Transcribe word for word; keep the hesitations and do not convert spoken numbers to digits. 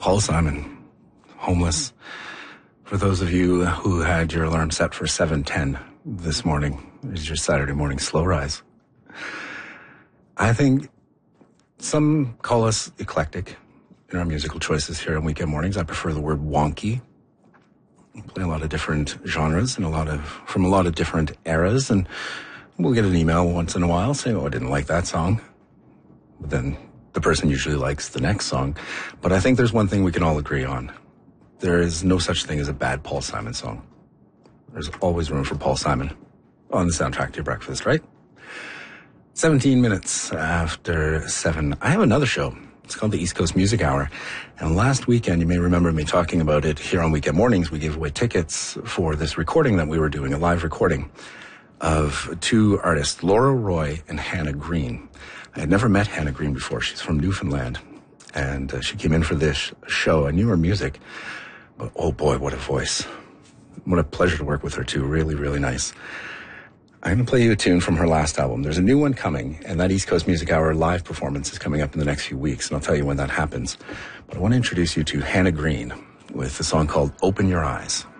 Paul Simon, Homeless. For those of you who had your alarm set for seven ten this morning, it's your Saturday morning slow rise. I think some call us eclectic in our musical choices here on weekend mornings. I prefer the word wonky. We play a lot of different genres and a lot of from a lot of different eras, and we'll get an email once in a while saying, "Oh, I didn't like that song." But then the person usually likes the next song. But I think there's one thing we can all agree on. There is no such thing as a bad Paul Simon song. There's always room for Paul Simon on the soundtrack to your breakfast, right? seventeen minutes after seven. I have another show. It's called the East Coast Music Hour. And last weekend, you may remember me talking about it here on Weekend Mornings. We gave away tickets for this recording that we were doing, a live recording of two artists, Laura Roy and Hannah Green. I had never met Hannah Green before. She's from Newfoundland. And uh, she came in for this show. I knew her music, but oh boy, what a voice. What a pleasure to work with her too. Really, really nice. I'm going to play you a tune from her last album. There's a new one coming, and that East Coast Music Hour live performance is coming up in the next few weeks, and I'll tell you when that happens. But I want to introduce you to Hannah Green with a song called Open Your Eyes.